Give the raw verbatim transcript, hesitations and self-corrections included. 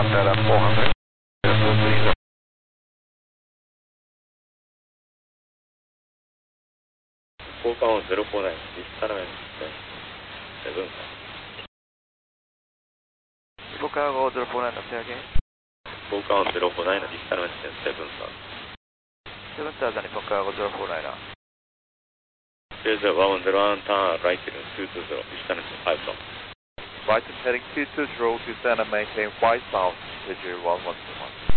Sierra four hundred. 交換をゼロフォーナイン、リスタルメント、セブンさん。 Chicago zero four nine, say again. 交換をゼロフォーナイン、リスタルメント、セブンさん。 seven thousand Chicago zero four nine. There's a one one zero one, turn right heading two two zero, distance five south. Right heading two two zero, descend and maintain five south, schedule one one two one.